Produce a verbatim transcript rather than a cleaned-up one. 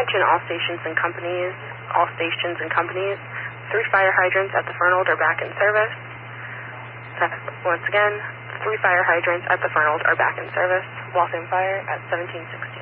Attention all stations and companies, all stations and companies. Three fire hydrants at the Fernald are back in service. Once again, three fire hydrants at the Fernald are back in service. Waltham Fire at seventeen sixty.